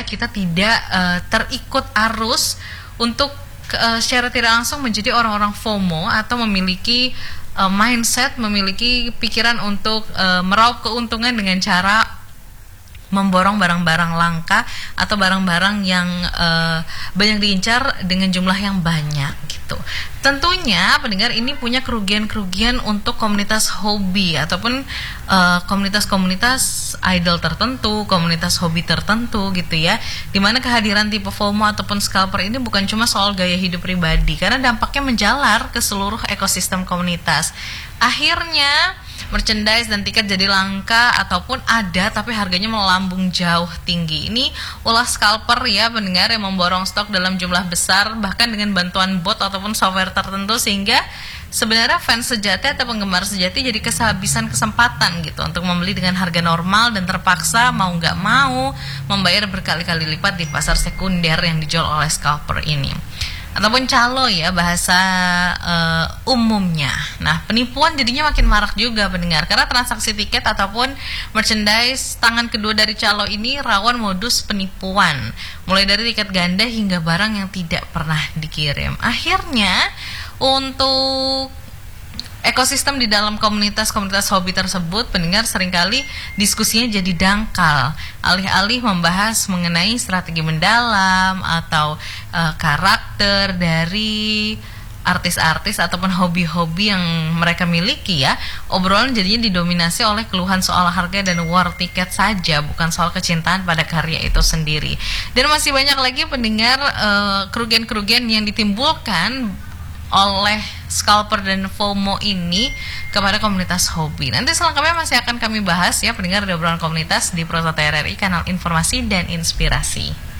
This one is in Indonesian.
supaya kita tidak terikut arus untuk secara tidak langsung menjadi orang-orang FOMO atau memiliki mindset, memiliki pikiran untuk meraup keuntungan dengan cara memborong barang-barang langka atau barang-barang yang banyak diincar dengan jumlah yang banyak gitu. Tentunya pendengar ini punya kerugian-kerugian untuk komunitas hobi ataupun komunitas-komunitas idol tertentu, komunitas hobi tertentu gitu ya. Dimana kehadiran tipe FOMO ataupun scalper ini bukan cuma soal gaya hidup pribadi, karena dampaknya menjalar ke seluruh ekosistem komunitas. Akhirnya merchandise dan tiket jadi langka ataupun ada tapi harganya melambung jauh tinggi. Ini ulah scalper ya pendengar, yang memborong stok dalam jumlah besar bahkan dengan bantuan bot ataupun software tertentu, sehingga sebenarnya fans sejati atau penggemar sejati jadi kehabisan kesempatan gitu untuk membeli dengan harga normal dan terpaksa mau nggak mau membayar berkali-kali lipat di pasar sekunder yang dijual oleh scalper ini, ataupun calo ya bahasa umumnya. Nah, penipuan jadinya makin marak juga pendengar, karena transaksi tiket ataupun merchandise tangan kedua dari calo ini rawan modus penipuan, mulai dari tiket ganda hingga barang yang tidak pernah dikirim. Akhirnya untuk ekosistem di dalam komunitas-komunitas hobi tersebut, pendengar, seringkali diskusinya jadi dangkal. Alih-alih membahas mengenai strategi mendalam atau karakter dari artis-artis ataupun hobi-hobi yang mereka miliki ya, obrolan jadinya didominasi oleh keluhan soal harga dan war tiket saja, bukan soal kecintaan pada karya itu sendiri. Dan masih banyak lagi pendengar kerugian-kerugian yang ditimbulkan oleh scalper dan FOMO ini kepada komunitas hobi. Nanti selengkapnya masih akan kami bahas ya pendengar di obrolan komunitas di Pro 1 RRI, kanal informasi dan inspirasi.